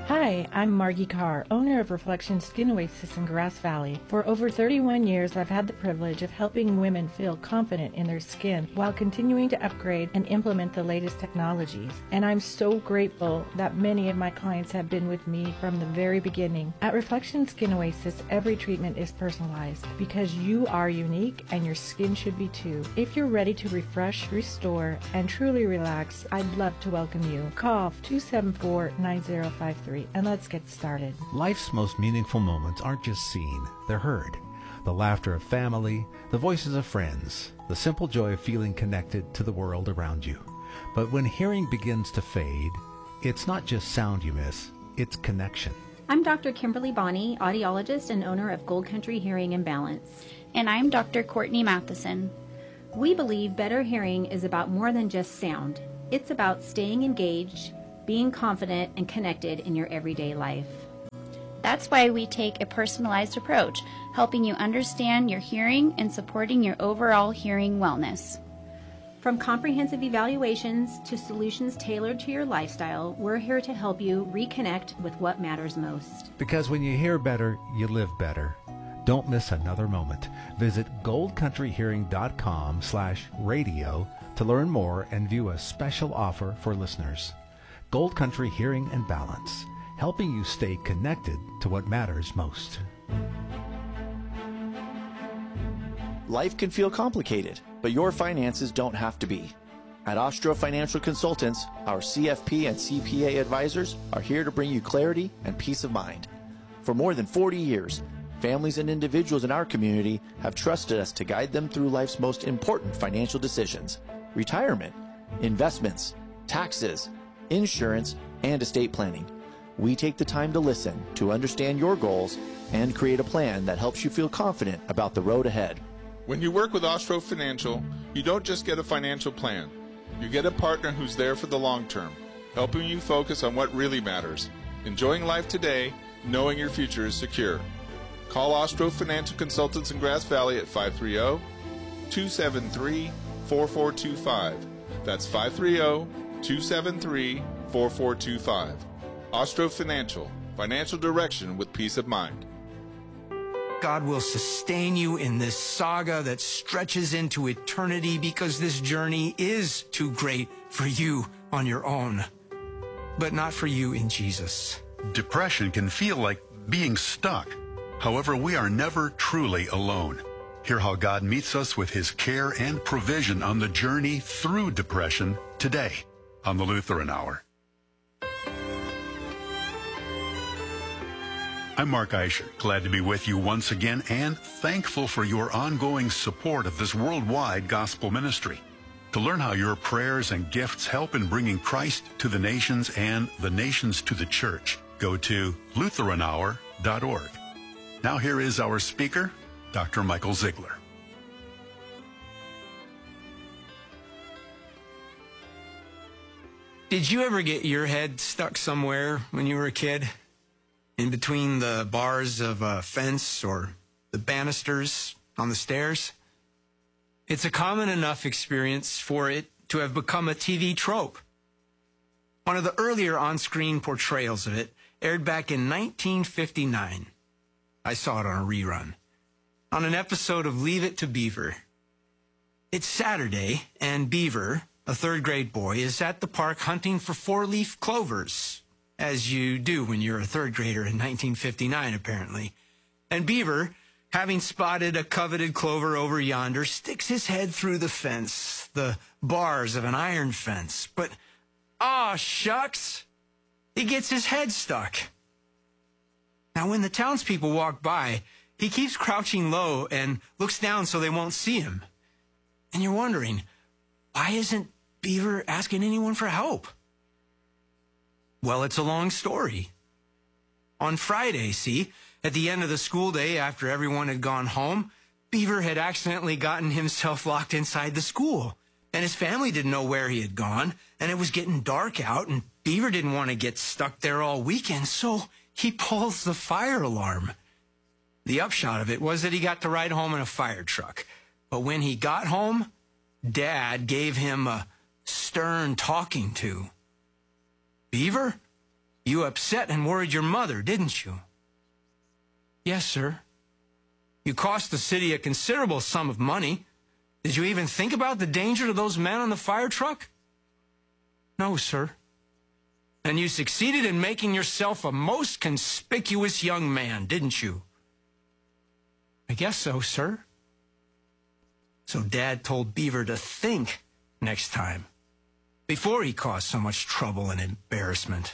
Hi, I'm Margie Carr, owner of Reflection Skin Oasis in Grass Valley. For over 31 years, I've had the privilege of helping women feel confident in their skin while continuing to upgrade and implement the latest technologies. And I'm so grateful that many of my clients have been with me from the very beginning. At Reflection Skin Oasis, every treatment is personalized because you are unique and your skin should be too. If you're ready to refresh, restore, and truly relax, I'd love to welcome you. Call 274-9053 and let's get started. Life's most meaningful moments aren't just seen, they're heard. The laughter of family, the voices of friends, the simple joy of feeling connected to the world around you. But when hearing begins to fade, it's not just sound you miss, it's connection. I'm Dr. Kimberly Bonney, audiologist and owner of Gold Country Hearing and Balance. And I'm Dr. Courtney Matheson. We believe better hearing is about more than just sound. It's about staying engaged, being confident and connected in your everyday life. That's why we take a personalized approach, helping you understand your hearing and supporting your overall hearing wellness. From comprehensive evaluations to solutions tailored to your lifestyle, we're here to help you reconnect with what matters most. Because when you hear better, you live better. Don't miss another moment. Visit goldcountryhearing.com/radio to learn more and view a special offer for listeners. Gold Country Hearing and Balance, helping you stay connected to what matters most. Life can feel complicated, but your finances don't have to be. At Ostro Financial Consultants, our CFP and CPA advisors are here to bring you clarity and peace of mind. For more than 40 years, families and individuals in our community have trusted us to guide them through life's most important financial decisions: retirement, investments, taxes, insurance, and estate planning. We take the time to listen, to understand your goals, and create a plan that helps you feel confident about the road ahead. When you work with Ostro Financial, you don't just get a financial plan. You get a partner who's there for the long term, helping you focus on what really matters, enjoying life today, knowing your future is secure. Call Ostro Financial Consultants in Grass Valley at 530-273-4425. That's 530-273-4425. Ostro Financial, financial direction with peace of mind. God will sustain you in this saga that stretches into eternity because this journey is too great for you on your own, but not for you in Jesus. Depression can feel like being stuck. However, we are never truly alone. Hear how God meets us with His care and provision on the journey through depression today on the Lutheran Hour. I'm Mark Eicher, glad to be with you once again and thankful for your ongoing support of this worldwide gospel ministry. To learn how your prayers and gifts help in bringing Christ to the nations and the nations to the church, go to LutheranHour.org. Now here is our speaker, Dr. Michael Ziegler. Did you ever get your head stuck somewhere when you were a kid? In between the bars of a fence or the banisters on the stairs? It's a common enough experience for it to have become a TV trope. One of the earlier on-screen portrayals of it aired back in 1959. I saw it on a rerun, on an episode of Leave It to Beaver. It's Saturday, and Beaver, a third-grade boy, is at the park hunting for four-leaf clovers, as you do when you're a third grader in 1959, apparently. And Beaver, having spotted a coveted clover over yonder, sticks his head through the fence, the bars of an iron fence. But, aw, shucks, he gets his head stuck. Now, when the townspeople walk by, he keeps crouching low and looks down so they won't see him. And you're wondering, why isn't Beaver asking anyone for help? Well, it's a long story. On Friday, see, at the end of the school day after everyone had gone home, Beaver had accidentally gotten himself locked inside the school. And his family didn't know where he had gone, and it was getting dark out, and Beaver didn't want to get stuck there all weekend, so he pulls the fire alarm. The upshot of it was that he got to ride home in a fire truck. But when he got home, Dad gave him a stern talking to. Beaver, You upset and worried your mother, didn't you? Yes, sir. You cost the city a considerable sum of money. Did you even think about the danger to those men on the fire truck? No, sir. And you succeeded in making yourself a most conspicuous young man, didn't you? I guess so, sir. So Dad told Beaver to think next time, before he caused so much trouble and embarrassment.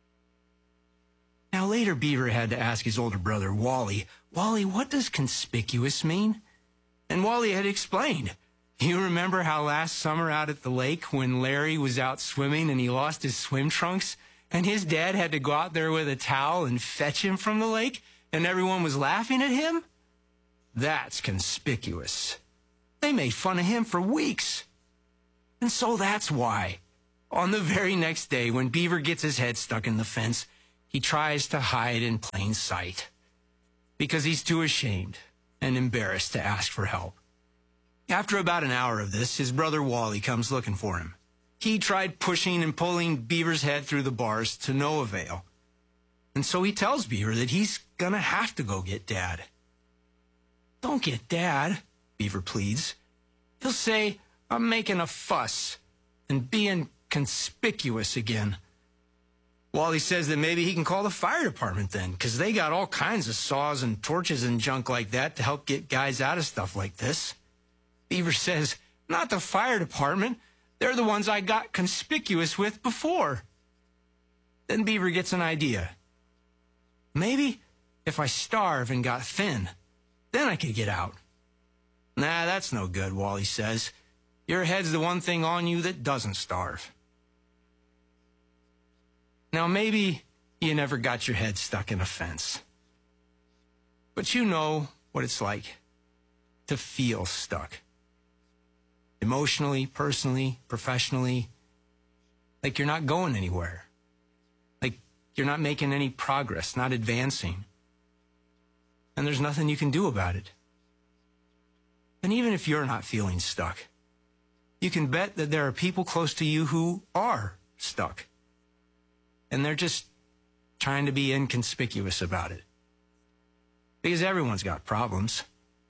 Now later, Beaver had to ask his older brother, Wally, "Wally, what does conspicuous mean?" And Wally had explained. You remember how last summer out at the lake when Larry was out swimming and he lost his swim trunks and his dad had to go out there with a towel and fetch him from the lake and everyone was laughing at him? That's conspicuous. They made fun of him for weeks. And so that's why, on the very next day when Beaver gets his head stuck in the fence, he tries to hide in plain sight because he's too ashamed and embarrassed to ask for help. After about an hour of this, his brother Wally comes looking for him. He tried pushing and pulling Beaver's head through the bars to no avail. And so he tells Beaver that he's gonna have to go get Dad. Don't get Dad, Beaver pleads. He'll say, I'm making a fuss and being conspicuous again. Wally says that maybe he can call the fire department then, because they got all kinds of saws and torches and junk like that to help get guys out of stuff like this. Beaver says, not the fire department. They're the ones I got conspicuous with before. Then Beaver gets an idea. Maybe if I starve and got thin, then I could get out. Nah, that's no good, Wally says. Your head's the one thing on you that doesn't starve. Now, maybe you never got your head stuck in a fence. But you know what it's like to feel stuck. Emotionally, personally, professionally, like you're not going anywhere. Like you're not making any progress, not advancing. And there's nothing you can do about it. And even if you're not feeling stuck, you can bet that there are people close to you who are stuck. And they're just trying to be inconspicuous about it. Because everyone's got problems.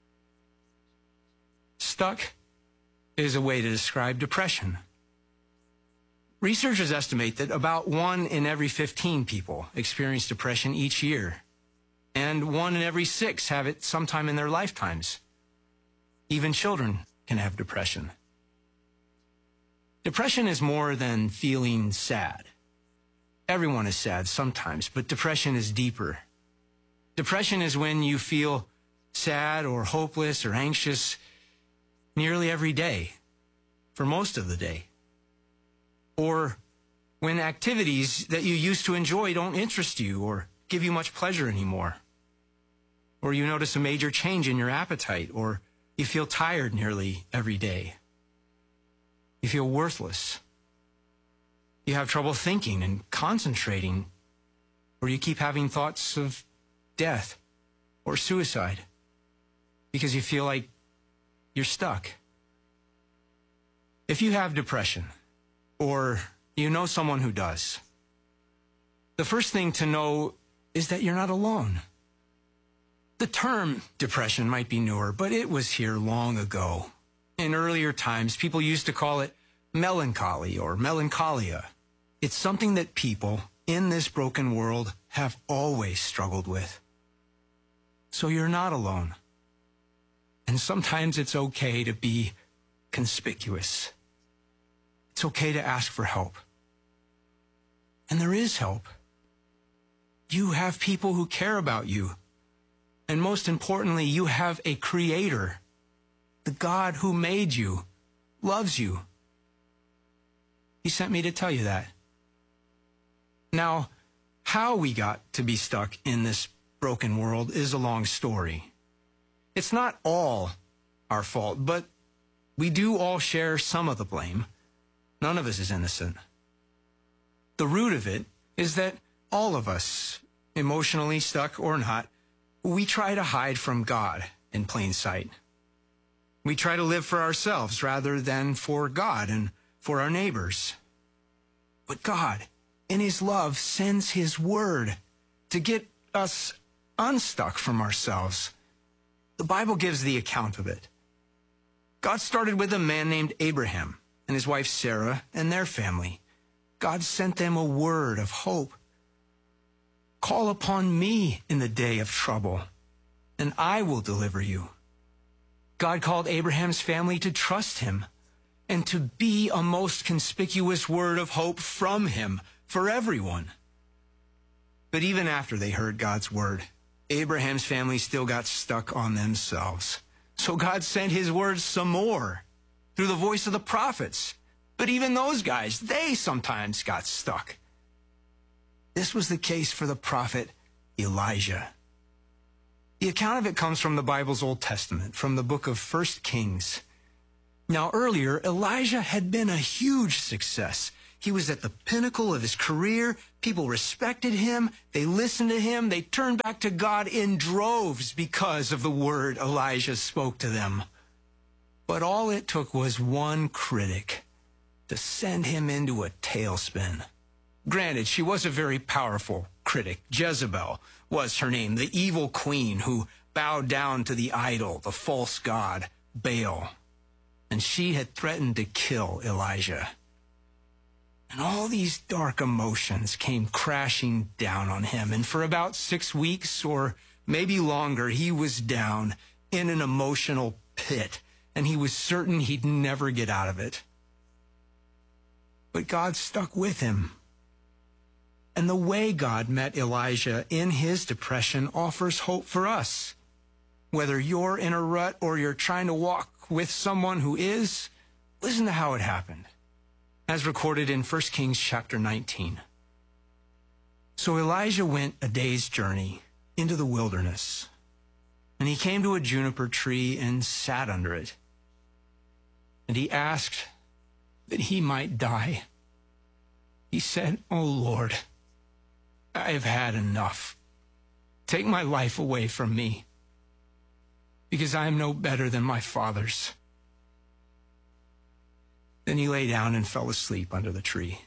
Stuck is a way to describe depression. Researchers estimate that about 1 in every 15 people experience depression each year, and 1 in every 6 have it sometime in their lifetimes. Even children can have depression. Depression is more than feeling sad. Everyone is sad sometimes, but depression is deeper. Depression is when you feel sad or hopeless or anxious nearly every day, for most of the day. Or when activities that you used to enjoy don't interest you or give you much pleasure anymore. Or you notice a major change in your appetite, or you feel tired nearly every day. You feel worthless. You have trouble thinking and concentrating, or you keep having thoughts of death or suicide because you feel like you're stuck. If you have depression, or you know someone who does, the first thing to know is that you're not alone. The term depression might be newer, but it was here long ago. In earlier times, people used to call it melancholy or melancholia. It's something that people in this broken world have always struggled with. So you're not alone. And sometimes it's okay to be conspicuous. It's okay to ask for help. And there is help. You have people who care about you. And most importantly, you have a creator. The God who made you loves you. He sent me to tell you that. Now, how we got to be stuck in this broken world is a long story. It's not all our fault, but we do all share some of the blame. None of us is innocent. The root of it is that all of us, emotionally stuck or not, we try to hide from God in plain sight. We try to live for ourselves rather than for God and for our neighbors. But God in his love, sends his word to get us unstuck from ourselves. The Bible gives the account of it. God started with a man named Abraham and his wife Sarah and their family. God sent them a word of hope. Call upon me in the day of trouble, and I will deliver you. God called Abraham's family to trust him and to be a most conspicuous word of hope from him for everyone. But even after they heard God's word, Abraham's family still got stuck on themselves. So God sent his words some more through the voice of the prophets. But even those guys, they sometimes got stuck. This was the case for the prophet Elijah. The account of it comes from the Bible's Old Testament, from the book of 1 Kings. Now earlier, Elijah had been a huge success. He was at the pinnacle of his career. People respected him. They listened to him. They turned back to God in droves because of the word Elijah spoke to them. But all it took was one critic to send him into a tailspin. Granted, she was a very powerful critic. Jezebel was her name, the evil queen who bowed down to the idol, the false god, Baal. And she had threatened to kill Elijah. And all these dark emotions came crashing down on him. And for about 6 weeks or maybe longer, he was down in an emotional pit. And he was certain he'd never get out of it. But God stuck with him. And the way God met Elijah in his depression offers hope for us. Whether you're in a rut or you're trying to walk with someone who is, listen to how it happened, as recorded in 1 Kings chapter 19. So Elijah went a day's journey into the wilderness, and he came to a juniper tree and sat under it. And he asked that he might die. He said, "O Lord, I have had enough. Take my life away from me, because I am no better than my fathers." Then he lay down and fell asleep under the tree.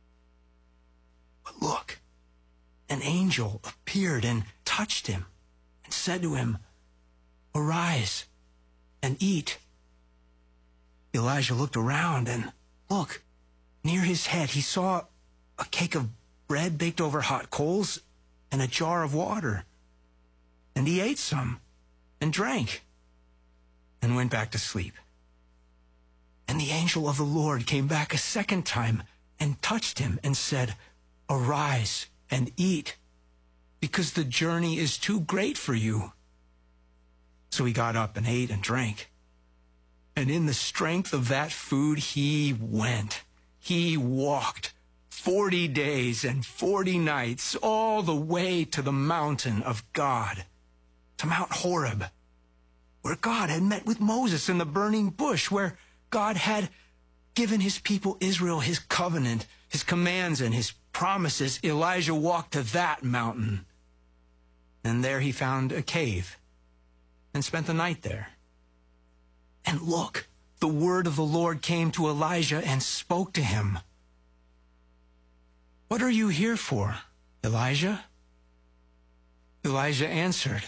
But look, an angel appeared and touched him and said to him, "Arise and eat." Elijah looked around and look, near his head he saw a cake of bread baked over hot coals and a jar of water. And he ate some and drank and went back to sleep. And the angel of the Lord came back a second time and touched him and said, "Arise and eat, because the journey is too great for you." So he got up and ate and drank. And in the strength of that food, he went. He walked 40 days and 40 nights all the way to the mountain of God, to Mount Horeb, where God had met with Moses in the burning bush, where God had given his people Israel his covenant, his commands, and his promises. Elijah walked to that mountain. And there he found a cave and spent the night there. And look, the word of the Lord came to Elijah and spoke to him. "What are you here for, Elijah?" Elijah answered,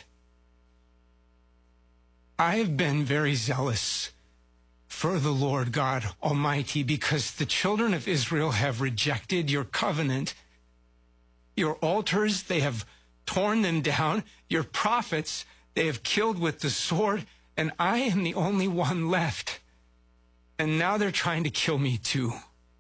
"I have been very zealous for the Lord God Almighty, because the children of Israel have rejected your covenant. Your altars, they have torn them down. Your prophets, they have killed with the sword, and I am the only one left. And now they're trying to kill me too."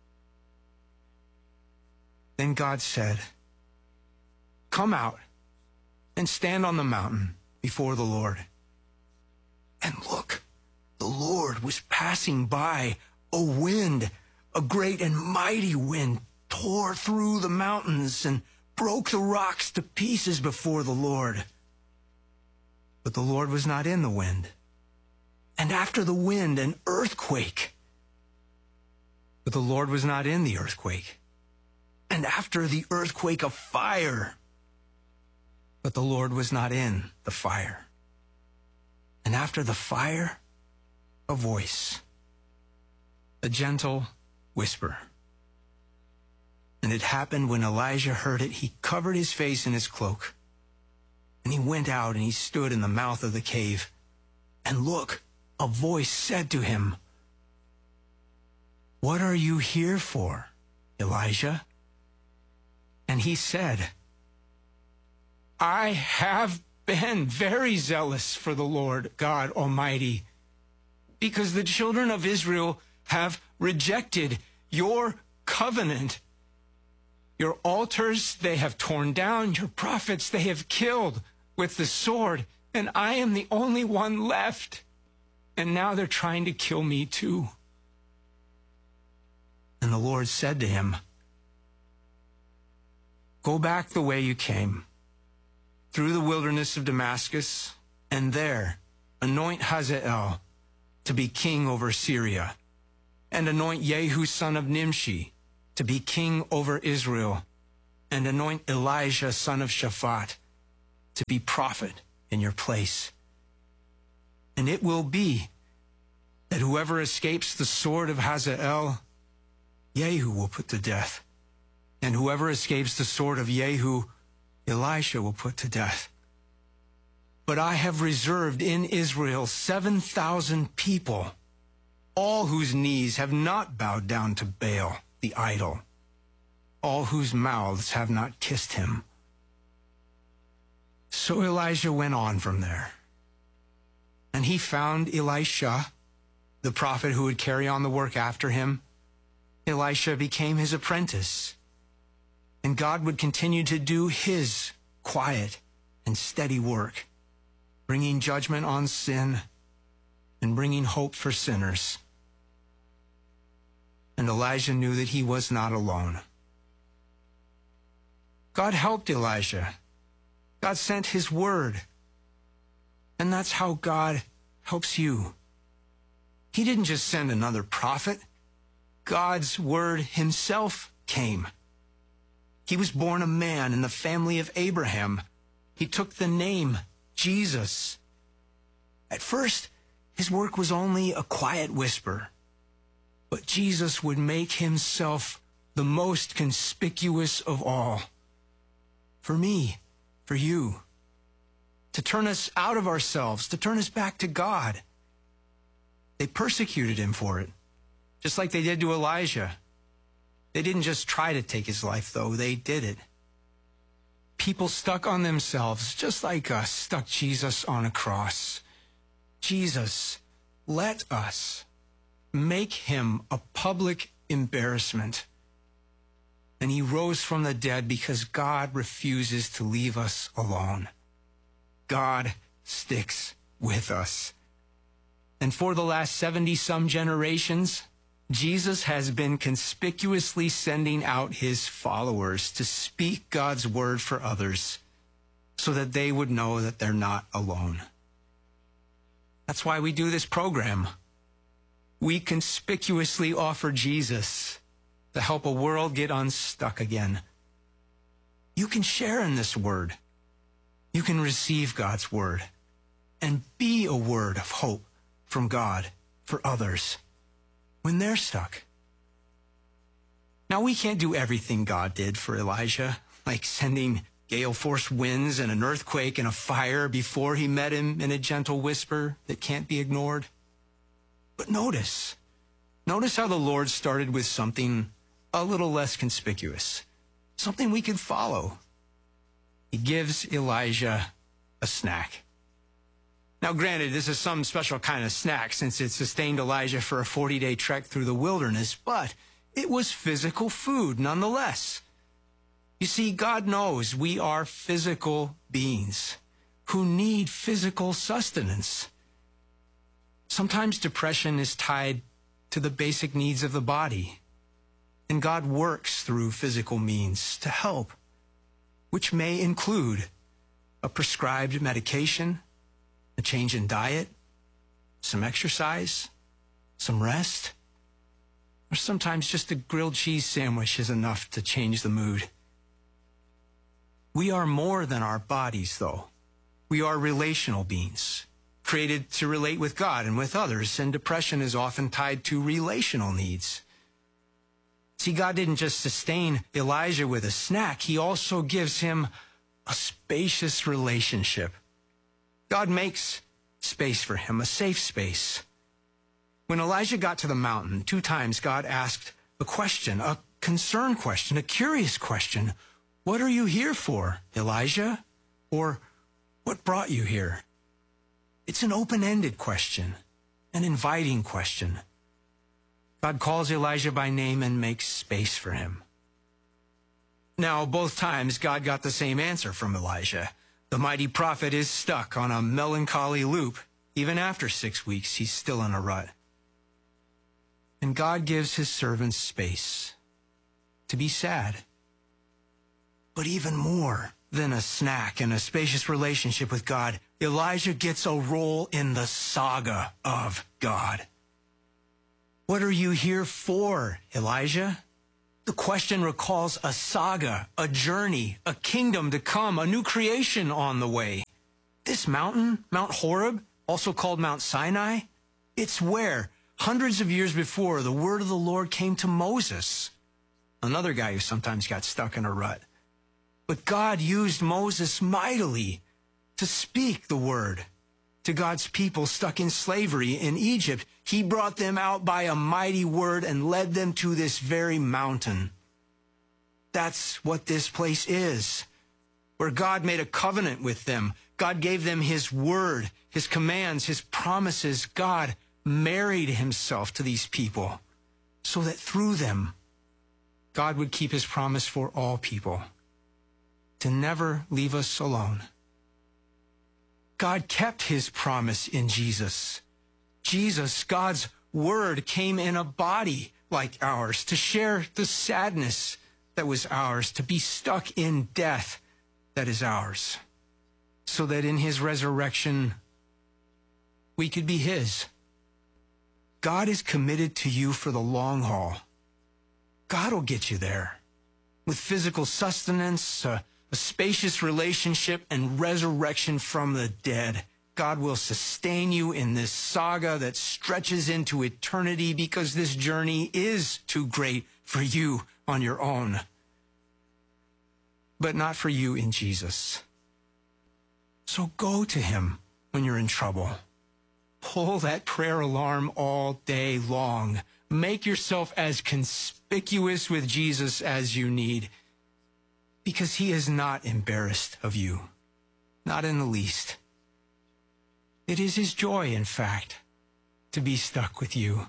Then God said, "Come out and stand on the mountain before the Lord." And look, the Lord was passing by. A wind, a great and mighty wind, tore through the mountains and broke the rocks to pieces before the Lord. But the Lord was not in the wind. And after the wind, an earthquake. But the Lord was not in the earthquake. And after the earthquake, a fire. But the Lord was not in the fire. And after the fire, a voice, a gentle whisper. And it happened when Elijah heard it, he covered his face in his cloak. And he went out and he stood in the mouth of the cave. And look, a voice said to him, "What are you here for, Elijah?" And he said, "I have been very zealous for the Lord God Almighty, because the children of Israel have rejected your covenant. Your altars they have torn down, your prophets they have killed with the sword, and I am the only one left. And now they're trying to kill me too." And the Lord said to him, "Go back the way you came, through the wilderness of Damascus, and there anoint Hazael to be king over Syria, and anoint Jehu son of Nimshi to be king over Israel, and anoint Elijah son of Shaphat to be prophet in your place. And it will be that whoever escapes the sword of Hazael, Jehu will put to death, and whoever escapes the sword of Jehu, Elisha will put to death. But I have reserved in Israel 7,000 people, all whose knees have not bowed down to Baal, the idol, all whose mouths have not kissed him." So Elijah went on from there, and he found Elisha, the prophet who would carry on the work after him. Elisha became his apprentice, and God would continue to do his quiet and steady work, bringing judgment on sin and bringing hope for sinners. And Elijah knew that he was not alone. God helped Elijah. God sent his word. And that's how God helps you. He didn't just send another prophet. God's word himself came. He was born a man in the family of Abraham. He took the name Jesus. At first, his work was only a quiet whisper. But Jesus would make himself the most conspicuous of all. For me, for you. To turn us out of ourselves, to turn us back to God. They persecuted him for it, just like they did to Elijah. They didn't just try to take his life, though. They did it. People stuck on themselves, just like us, stuck Jesus on a cross. Jesus, let us make him a public embarrassment. And he rose from the dead because God refuses to leave us alone. God sticks with us. And for the last 70-some generations, Jesus has been conspicuously sending out his followers to speak God's word for others so that they would know that they're not alone. That's why we do this program. We conspicuously offer Jesus to help a world get unstuck again. You can share in this word. You can receive God's word and be a word of hope from God for others when they're stuck. Now, we can't do everything God did for Elijah, like sending gale-force winds and an earthquake and a fire before he met him in a gentle whisper that can't be ignored. But notice how the Lord started with something a little less conspicuous, something we could follow. He gives Elijah a snack. Now, granted, this is some special kind of snack since it sustained Elijah for a 40-day trek through the wilderness, but it was physical food nonetheless. You see, God knows we are physical beings who need physical sustenance. Sometimes depression is tied to the basic needs of the body, and God works through physical means to help, which may include a prescribed medication, a change in diet, some exercise, some rest, or sometimes just a grilled cheese sandwich is enough to change the mood. We are more than our bodies, though. We are relational beings, created to relate with God and with others, and depression is often tied to relational needs. See, God didn't just sustain Elijah with a snack. He also gives him a spacious relationship. God makes space for him, a safe space. When Elijah got to the mountain, 2 times God asked a question, a concerned question, a curious question. What are you here for, Elijah? Or what brought you here? It's an open-ended question, an inviting question. God calls Elijah by name and makes space for him. Now, both times, God got the same answer from Elijah. The mighty prophet is stuck on a melancholy loop. Even after 6 weeks, he's still in a rut. And God gives his servants space to be sad. But even more than a snack and a spacious relationship with God, Elijah gets a role in the saga of God. What are you here for, Elijah? The question recalls a saga, a journey, a kingdom to come, a new creation on the way. This mountain, Mount Horeb, also called Mount Sinai, it's where, hundreds of years before, the word of the Lord came to Moses, another guy who sometimes got stuck in a rut. But God used Moses mightily to speak the word to God's people stuck in slavery in Egypt. He brought them out by a mighty word and led them to this very mountain. That's what this place is, where God made a covenant with them. God gave them his word, his commands, his promises. God married himself to these people so that through them, God would keep his promise for all people to never leave us alone. God kept his promise in Jesus. Jesus, God's word, came in a body like ours to share the sadness that was ours, to be stuck in death that is ours, so that in his resurrection, we could be his. God is committed to you for the long haul. God will get you there with physical sustenance, a spacious relationship, and resurrection from the dead. God will sustain you in this saga that stretches into eternity, because this journey is too great for you on your own, but not for you in Jesus. So go to him when you're in trouble. Pull that prayer alarm all day long. Make yourself as conspicuous with Jesus as you need, because he is not embarrassed of you, not in the least. It is his joy, in fact, to be stuck with you.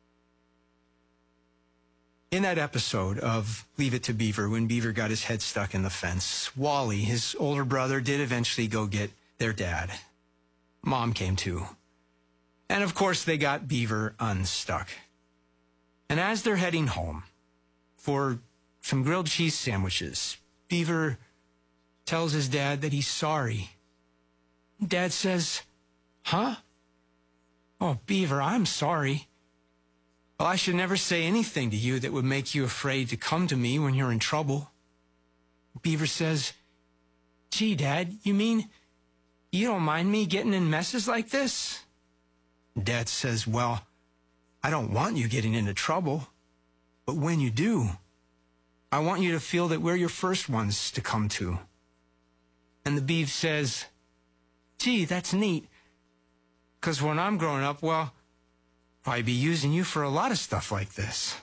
In that episode of Leave It to Beaver, when Beaver got his head stuck in the fence, Wally, his older brother, did eventually go get their dad. Mom came too. And of course, they got Beaver unstuck. And as they're heading home for some grilled cheese sandwiches, Beaver tells his dad that he's sorry. Dad says, "Huh? Oh, Beaver, I'm sorry. Well, I should never say anything to you that would make you afraid to come to me when you're in trouble." Beaver says, "Gee, Dad, you mean you don't mind me getting in messes like this?" Dad says, "Well, I don't want you getting into trouble, but when you do, I want you to feel that we're your first ones to come to." And the Beav says, "Gee, that's neat, because when I'm growing up, well, I'll probably be using you for a lot of stuff like this."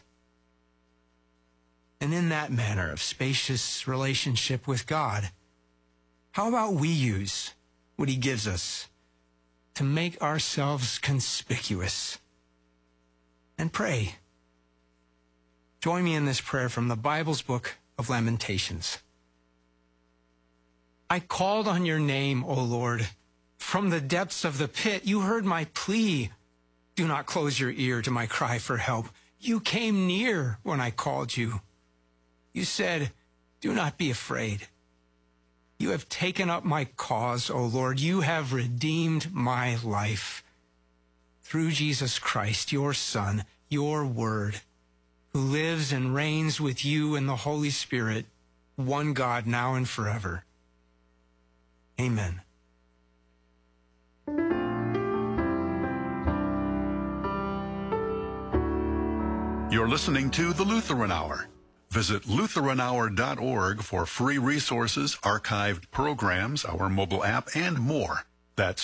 And in that manner of spacious relationship with God, how about we use what he gives us to make ourselves conspicuous and pray? Join me in this prayer from the Bible's book of Lamentations. "I called on your name, O Lord. From the depths of the pit, you heard my plea. Do not close your ear to my cry for help. You came near when I called you. You said, 'Do not be afraid.' You have taken up my cause, O Lord. You have redeemed my life. Through Jesus Christ, your Son, your Word, who lives and reigns with you in the Holy Spirit, one God, now and forever. Amen." You're listening to the Lutheran Hour. Visit LutheranHour.org for free resources, archived programs, our mobile app, and more. That's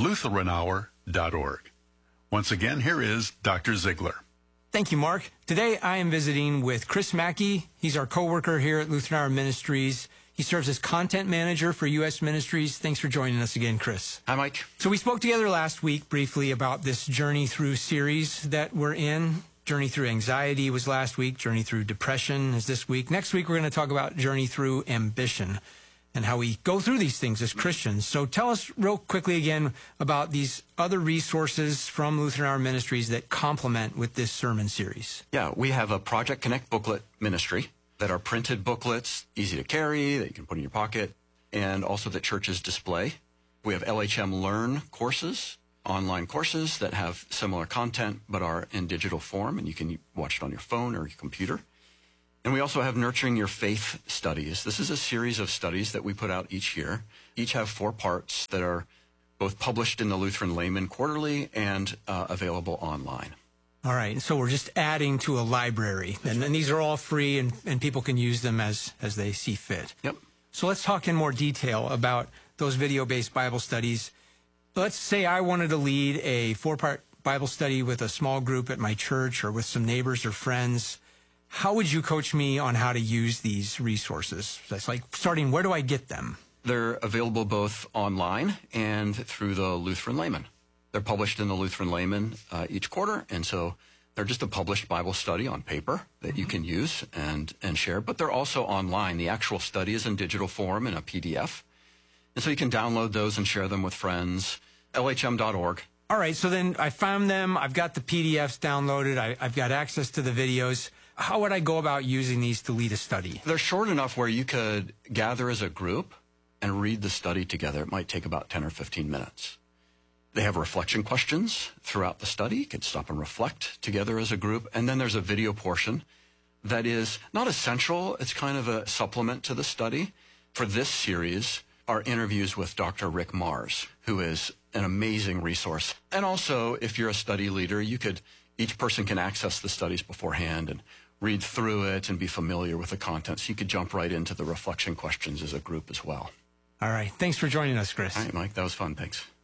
LutheranHour.org. Once again, here is Dr. Ziegler. Thank you, Mark. Today I am visiting with Chris Mackey. He's our co-worker here at Lutheran Hour Ministries. He serves as content manager for U.S. Ministries. Thanks for joining us again, Chris. Hi, Mike. So we spoke together last week briefly about this Journey Through series that we're in. Journey Through Anxiety was last week. Journey Through Depression is this week. Next week, we're going to talk about Journey Through Ambition and how we go through these things as Christians. So tell us real quickly again about these other resources from Lutheran Hour Ministries that complement with this sermon series. Yeah, we have a Project Connect booklet ministry that are printed booklets, easy to carry, that you can put in your pocket, and also that churches display. We have LHM Learn courses, online courses that have similar content but are in digital form, and you can watch it on your phone or your computer. And we also have Nurturing Your Faith studies. This is a series of studies that we put out each year. Each have 4 parts that are both published in the Lutheran Layman Quarterly and available online. All right, so we're just adding to a library, and these are all free, and people can use them as they see fit. Yep. So let's talk in more detail about those video-based Bible studies. Let's say I wanted to lead a 4-part Bible study with a small group at my church or with some neighbors or friends. How would you coach me on how to use these resources? That's like starting, where do I get them? They're available both online and through the Lutheran Layman. They're published in the Lutheran Layman each quarter, and so they're just a published Bible study on paper that you can use and share, but they're also online. The actual study is in digital form in a PDF, and so you can download those and share them with friends. LHM.org. All right, so then I found them. I've got the PDFs downloaded. I've got access to the videos. How would I go about using these to lead a study? They're short enough where you could gather as a group and read the study together. It might take about 10 or 15 minutes. They have reflection questions throughout the study. You could stop and reflect together as a group. And then there's a video portion that is not essential. It's kind of a supplement to the study. For this series, our interviews with Dr. Rick Mars, who is an amazing resource. And also, if you're a study leader, each person can access the studies beforehand and read through it and be familiar with the content. So you could jump right into the reflection questions as a group as well. All right. Thanks for joining us, Chris. All right, Mike. That was fun. Thanks.